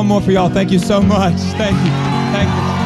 more for y'all. Thank you so much. Thank you. Thank you.